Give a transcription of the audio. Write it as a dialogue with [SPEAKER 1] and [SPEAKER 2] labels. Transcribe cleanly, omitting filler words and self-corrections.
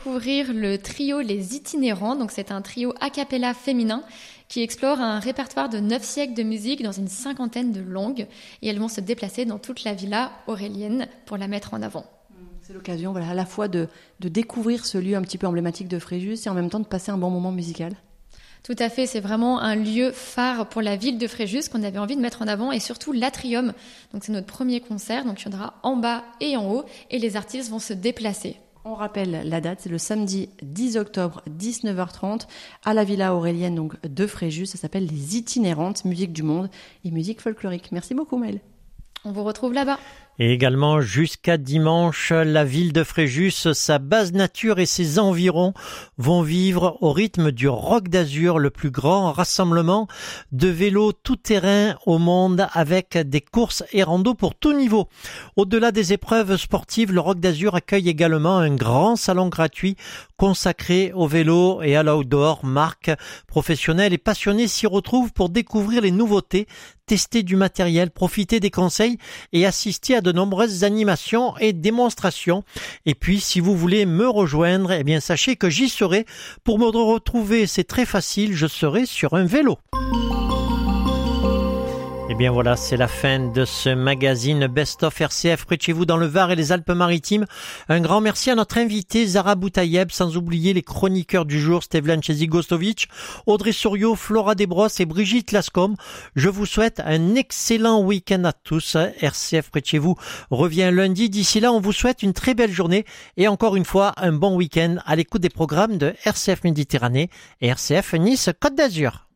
[SPEAKER 1] Découvrir le trio Les Itinérants, donc c'est un trio a cappella féminin qui explore un répertoire de 9 siècles de musique dans une 50aine de langues et elles vont se déplacer dans toute la villa aurélienne pour la mettre en avant.
[SPEAKER 2] C'est l'occasion à la fois de découvrir ce lieu un petit peu emblématique de Fréjus et en même temps de passer un bon moment musical.
[SPEAKER 1] Tout à fait, c'est vraiment un lieu phare pour la ville de Fréjus qu'on avait envie de mettre en avant et surtout l'Atrium. Donc c'est notre premier concert, donc il y en aura en bas et en haut et les artistes vont se déplacer.
[SPEAKER 2] On rappelle la date, c'est le samedi 10 octobre, 19h30, à la Villa Aurélienne donc, de Fréjus. Ça s'appelle Les Itinérantes, musique du monde et musique folklorique. Merci beaucoup Maëlle.
[SPEAKER 1] On vous retrouve là-bas.
[SPEAKER 3] Et également jusqu'à dimanche, la ville de Fréjus, sa base nature et ses environs vont vivre au rythme du Rock d'Azur, le plus grand rassemblement de vélos tout-terrain au monde avec des courses et randos pour tout niveau. Au-delà des épreuves sportives, le Rock d'Azur accueille également un grand salon gratuit consacré au vélo et à l'outdoor. Marques professionnels et passionnés s'y retrouvent pour découvrir les nouveautés, tester du matériel, profiter des conseils et assister à de nombreuses animations et démonstrations. Et puis, si vous voulez me rejoindre, eh bien, sachez que j'y serai. Pour me retrouver, c'est très facile, je serai sur un vélo. Et bien voilà, c'est la fin de ce magazine Best of RCF près de chez vous dans le Var et les Alpes-Maritimes. Un grand merci à notre invité Zara Boutayeb, sans oublier les chroniqueurs du jour Stevlan Chezi-Gostovic, Audrey Souriau, Flora Desbrosses et Brigitte Lascombe. Je vous souhaite un excellent week-end à tous. RCF près de chez vous revient lundi. D'ici là, on vous souhaite une très belle journée et encore une fois un bon week-end à l'écoute des programmes de RCF Méditerranée et RCF Nice Côte d'Azur.